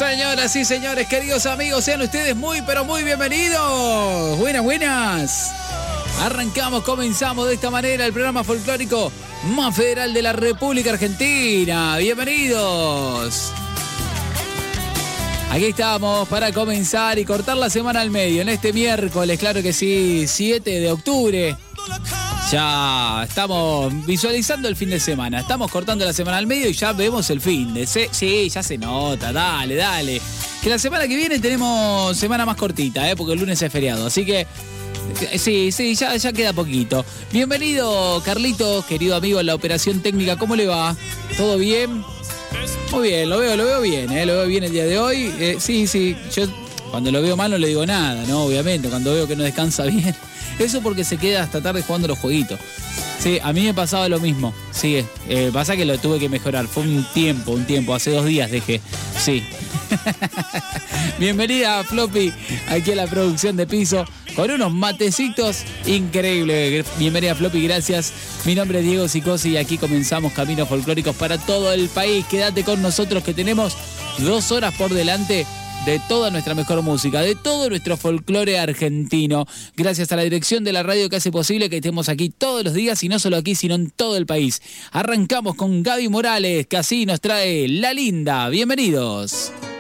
Señoras y señores, queridos amigos, sean ustedes muy, pero muy bienvenidos. Buenas, buenas. Arrancamos, comenzamos de esta manera el programa folclórico más federal de la República Argentina. Bienvenidos. Aquí estamos para comenzar y cortar la semana al medio en este miércoles, claro que sí, 7 de octubre. Ya estamos visualizando el fin de semana, estamos cortando la semana al medio y ya vemos el fin de sí, ya se nota, dale. Que la semana que viene tenemos semana más cortita, porque el lunes es feriado, así que sí, ya queda poquito. Bienvenido, Carlitos, querido amigo en la operación técnica, ¿cómo le va? ¿Todo bien? Muy bien, lo veo bien, lo veo bien el día de hoy. Sí, yo cuando lo veo mal no le digo nada, ¿no? Obviamente, cuando veo que no descansa bien. Eso porque se queda hasta tarde jugando los jueguitos. Sí, a mí me pasaba lo mismo. Sí, pasa que lo tuve que mejorar. Fue un tiempo, hace 2 días dejé. Sí. Bienvenida, Floppy, aquí a la producción de piso, con unos matecitos increíbles. Bienvenida, Floppy, gracias. Mi nombre es Diego Sicosi y aquí comenzamos Caminos Folclóricos para todo el país. Quédate con nosotros que tenemos 2 horas por delante de toda nuestra mejor música, de todo nuestro folclore argentino. Gracias a la dirección de la radio que hace posible que estemos aquí todos los días, y no solo aquí, sino en todo el país. Arrancamos con Gaby Morales, que así nos trae La Linda. Bienvenidos.